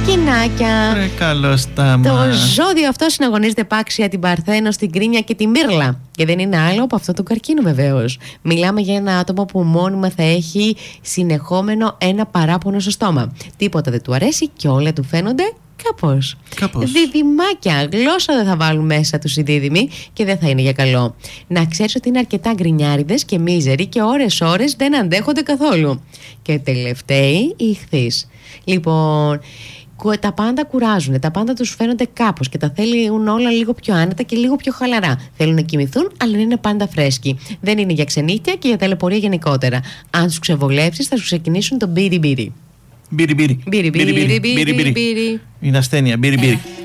Καρκινάκια. Καλώς τα Το ζώδιο αυτό συναγωνίζεται επάξια την Παρθένο, την Κρίνια και τη Μύρλα. Και δεν είναι άλλο από αυτό του καρκίνου, βεβαίως. Μιλάμε για ένα άτομο που μόνιμα θα έχει συνεχόμενο ένα παράπονο στο στόμα. Τίποτα δεν του αρέσει και όλα του φαίνονται κάπως. Διδυμάκια. Γλώσσα δεν θα βάλουν μέσα τους οι δίδυμοι και δεν θα είναι για καλό. Να ξέρεις ότι είναι αρκετά γκρινιάριδες και μίζεροι και ώρες δεν αντέχονται καθόλου. Και τελευταίοι οι Ιχθύς. Λοιπόν, τα πάντα κουράζουν, τα πάντα τους φαίνονται κάπως και τα θέλουν όλα λίγο πιο άνετα και λίγο πιο χαλαρά. Θέλουν να κοιμηθούν, αλλά να είναι πάντα φρέσκοι. Δεν είναι για ξενύχια και για ταλαιπωρία γενικότερα. Αν τους ξεβολεύσεις, θα σου ξεκινήσουν το μπίρι-μπίρι. Μπίρι-μπίρι. Μπίρι-μπίρι. Είναι ασθένεια. Μπίρι-μπίρι.